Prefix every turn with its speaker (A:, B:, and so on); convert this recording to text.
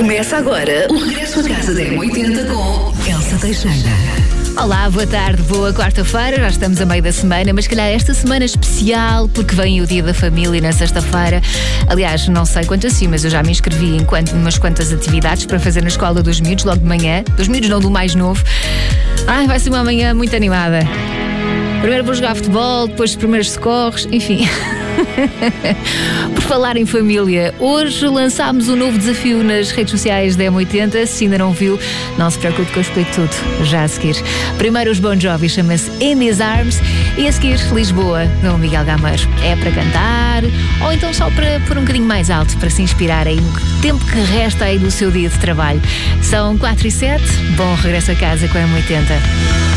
A: Começa agora o regresso a casa da M80 com Elsa Teixeira.
B: Olá, boa tarde, boa quarta-feira, já estamos a meio da semana, mas se calhar esta semana especial, porque vem o Dia da Família na sexta-feira. Aliás, não sei quanto assim, mas eu já me inscrevi em umas quantas atividades para fazer na escola dos miúdos, logo de manhã. Dos miúdos não, do mais novo. Ai, vai ser uma manhã muito animada. Primeiro vou jogar futebol, depois os primeiros socorros, enfim. Por falar em família, hoje lançámos um novo desafio nas redes sociais da M80. Se ainda não viu, não se preocupe que eu explico tudo já a seguir. Primeiro os Bon Jovi, chama-se In These Arms, e a seguir Lisboa, do Miguel Gameiro. É para cantar ou então só para pôr um bocadinho mais alto, para se inspirar aí no tempo que resta aí do seu dia de trabalho. São 4h07, bom regresso a casa com a M80.